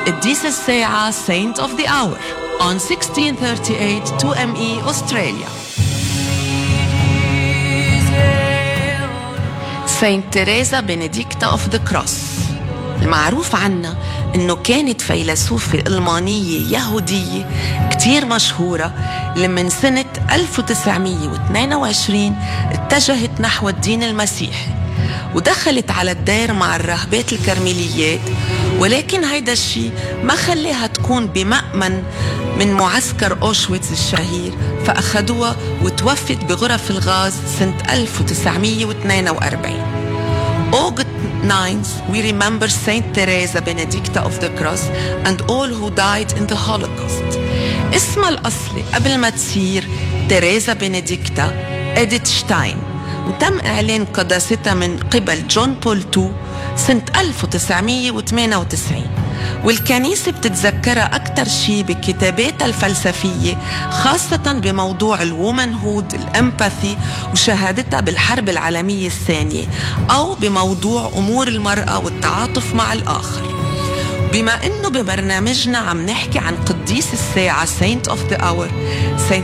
قديس الساعة Saint of the Hour on 1638 2ME Australia. Saint Teresa Benedicta of the Cross المعروف عنها انه كانت فيلسوفة ألمانية يهودية كتير مشهورة اللي من سنة 1922 اتجهت نحو الدين المسيحي ودخلت على الدير مع الراهبات الكرميليات، ولكن هيدا الشيء ما خليها تكون بمأمن من معسكر أوشويتز الشهير، فأخدوها وتوفت بغرف الغاز سنة 1942. August 9th, we remember Saint Teresa Benedicta of the Cross and all who died in the Holocaust. اسمها الأصلي قبل ما تصير تيريزا بنديكتا إديث شتاين، وتم إعلان قداستها من قبل جون بول II سنة 1998، والكنيسة بتتذكرها أكتر شيء بكتاباتها الفلسفية، خاصة بموضوع الوومن هود الامباثي وشهادتها بالحرب العالمية الثانية، أو بموضوع أمور المرأة والتعاطف مع الآخر. بما أنه ببرنامجنا عم نحكي عن قديس الساعة Saint of the Hour